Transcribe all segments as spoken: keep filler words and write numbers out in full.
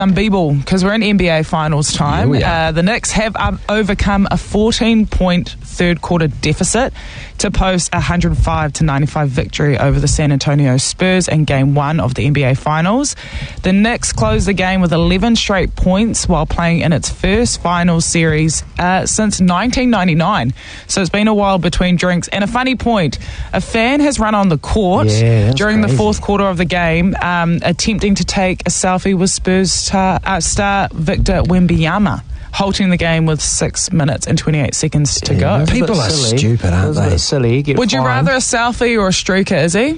Um, B-ball, because we're in N B A finals time. Yeah, uh, the Knicks have um, overcome a fourteen-point third quarter deficit to post a one hundred five to ninety-five victory over the San Antonio Spurs in game one of the N B A finals. The Knicks closed the game with eleven straight points while playing in its first finals series uh, since nineteen ninety-nine. So it's been a while between drinks. And a funny point, a fan has run on the court yeah, during crazy. the fourth quarter of the game, um, attempting to take a selfie with Spurs star, uh, star Victor Wembanyama, halting the game with six minutes and twenty-eight seconds to Yeah, go. People are silly. stupid, aren't It was a they? bit silly. Get Would you fined. rather a selfie or a streaker, Izzy?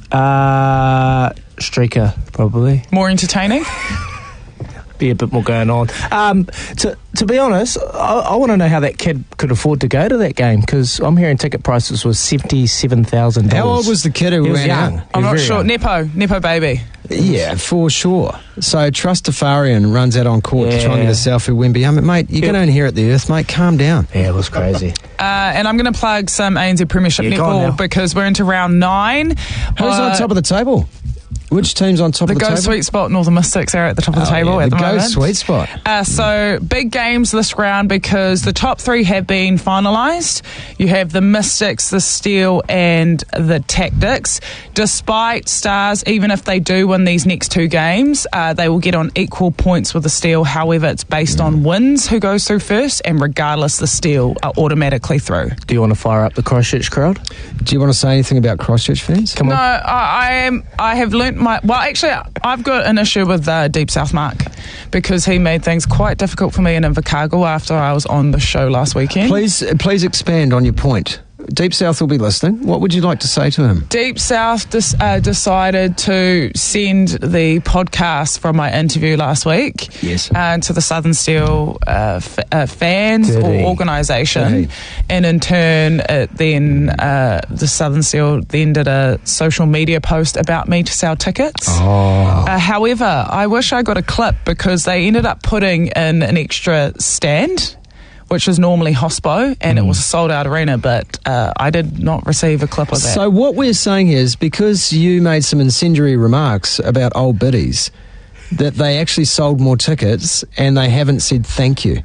Uh, streaker, probably. More entertaining? Be a bit more going on. Um, to to be honest, I, I want to know how that kid could afford to go to that game, because I'm hearing ticket prices was seventy-seven thousand dollars. How old was the kid who He was ran young. out? I'm He was not very sure. young. Nepo, Nepo baby. Yeah, for sure. So Trustafarian runs out on court to try and get a selfie with Wemby. Mate, you're Yeah. going to inherit the earth, mate. Calm down. Yeah, it was crazy. Uh, and I'm going to plug some A N Z Premiership Yeah, go on now. netball because we're into round nine. Who's Uh, on top of the table? Which team's on top The of the Go table? Sweet Spot Northern Mystics are at the top of the Oh, table yeah, at the, the Go moment. Sweet Spot. Uh, so, big games this round because the top three have been finalised. You have the Mystics, the Steel and the Tactics. Despite Stars, even if they do win these next two games, uh, they will get on equal points with the Steel. However, it's based on wins who goes through first, and regardless, the Steel are automatically through. Do you want to fire up the Christchurch crowd? Do you want to say anything about Christchurch fans? Come No, on. I, I am. I have learnt my. Well, actually, I've got an issue with uh, Deep South Mark because he made things quite difficult for me in Invercargill after I was on the show last weekend. Please, please expand on your point. Deep South will be listening. What would you like to say to him? Deep South dis- uh, decided to send the podcast from my interview last week Yes. uh, to the Southern Steel uh, f- uh, fans Did or he? organisation, Did he? and in turn, it then uh, the Southern Steel then did a social media post about me to sell tickets. Oh. Uh, however, I wish I got a clip because they ended up putting in an extra stand, which is normally Hospo, and it was a sold-out arena, but uh, I did not receive a clip of that. So what we're saying is, because you made some incendiary remarks about old biddies, that they actually sold more tickets and they haven't said thank you.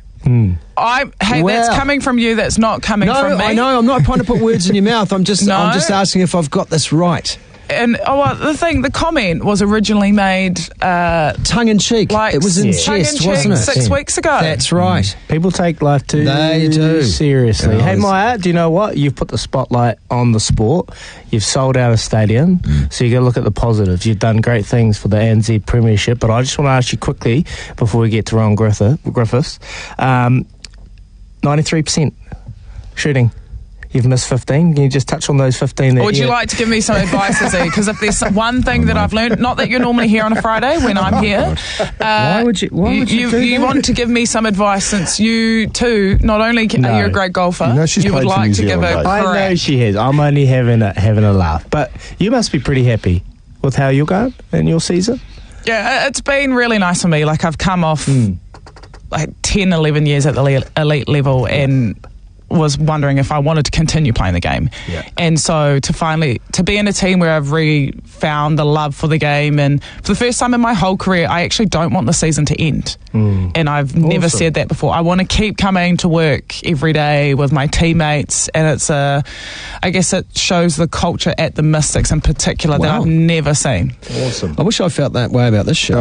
I hey, that's Wow. coming from you. That's not coming No, from me. I know. I'm not trying to put words in your mouth. I'm just, No. I'm just asking if I've got this right. And oh, well, the thing, the comment was originally made uh, Tongue in cheek. like it was in yeah. jest, tongue-in-cheek wasn't it? six Yeah. weeks ago. That's right. People take life too They do. seriously. Oh, hey, it's- Maya, do you know what? You've put the spotlight on the sport. You've sold out a stadium. Mm. So you got to look at the positives. You've done great things for the A N Z Premiership. But I just want to ask you quickly, before we get to Ron Griffith, Griffiths, um, ninety-three percent shooting. You've missed fifteen. Can you just touch on those fifteen? That Would you like to give me some advice, Izzy? Because if there's one thing that I've learned, not that you're normally here on a Friday when I'm here, uh, Why would you- why would you do you that? want to give me some advice since you too, not only ca- No. are you a great golfer, You know she's you would played for like New to give Zealand, a mate. I know crack. she has. I'm only having a, having a laugh. But you must be pretty happy with how you're going in your season. Yeah, it's been really nice for me. Like I've come off Hmm. like ten, eleven years at the le- elite level and was wondering if I wanted to continue playing the game. Yeah. And so to finally, to be in a team where I've really found the love for the game, and for the first time in my whole career, I actually don't want the season to end. Mm. And I've never Awesome. said that before. I want to keep coming to work every day with my teammates, and it's a, I guess it shows the culture at the Mystics in particular that Wow. I've never seen. Awesome. I wish I felt that way about this show.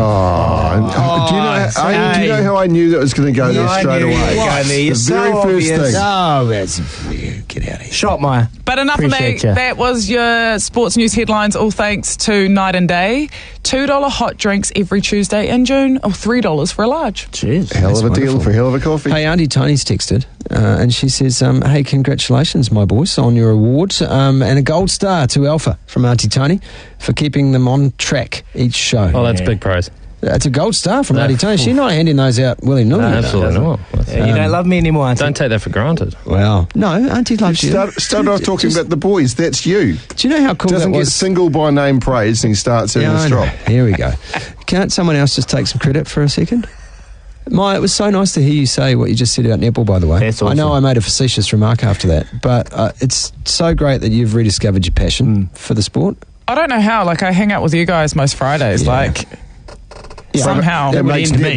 Oh, do you know? I, do you know how I knew that was going to go there Yeah, I straight knew you away? were going there. You're The so very first obvious. thing. Oh, that's, get out of here. Shot, Maya. But enough Appreciate of me. ya. That was your sports news headlines, all thanks to Night and Day. two dollars hot drinks every Tuesday in June, or three dollars for a large. Cheers. Hell That's of a deal wonderful. for hell of a coffee. Hey, Auntie Tony's texted, uh, and she says, um, hey, congratulations, my boys, on your award, um, and a gold star to Alpha from Auntie Tony for keeping them on track each show. Oh, that's Yeah. big praise. It's a gold star from No. Auntie Tony. She's not handing those out willy-nilly. No, you know. absolutely not. Yeah, you don't love me anymore, Auntie. Don't take that for granted. Wow. No, Auntie loves you. Start, start off talking Just- about the boys. That's you. Do you know how cool Doesn't that get was? single by name praise and he starts in Yeah, the I know. strop. Here we go. Can't someone else just take some credit for a second? Maya, it was so nice to hear you say what you just said about netball, by the way. That's I know awesome. I made a facetious remark after that, but uh, it's so great that you've rediscovered your passion for the sport. I don't know how. Like I hang out with you guys most Fridays. Yeah. Like Yeah. somehow. That What do you makes mean to me?